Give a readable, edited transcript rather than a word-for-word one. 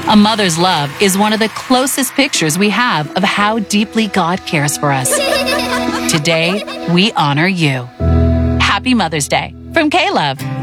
A mother's love is one of the closest pictures we have of how deeply God cares for us. Today, we honor you. Happy Mother's Day from K-Love.